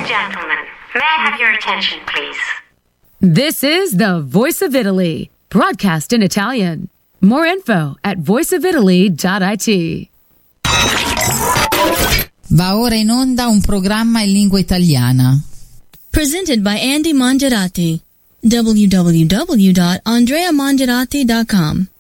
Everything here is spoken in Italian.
and gentlemen, may I have your attention, please? This is the Voice of Italy, broadcast in Italian. More info at voiceofitaly.it. Va ora in onda un programma in lingua italiana. Presented by Andy Mangiarati. www.andreamangiarati.com